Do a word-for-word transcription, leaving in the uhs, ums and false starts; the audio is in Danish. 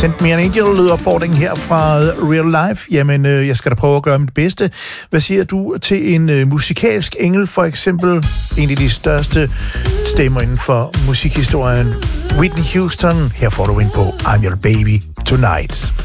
Send Me An Angel lyder opfordringen her fra Real Life. Jamen, øh, jeg skal da prøve at gøre mit bedste. Hvad siger du til en øh, musikalsk engel, for eksempel? En af de største stemmer inden for musikhistorien. Whitney Houston. Her får du ind på I'm Your Baby Tonight.